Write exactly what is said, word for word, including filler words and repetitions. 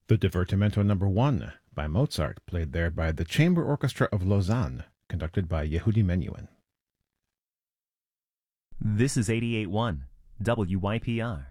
The Divertimento Number One by Mozart, played there by the Chamber Orchestra of Lausanne, conducted by Yehudi Menuhin. This is eighty-eight point one W Y P R.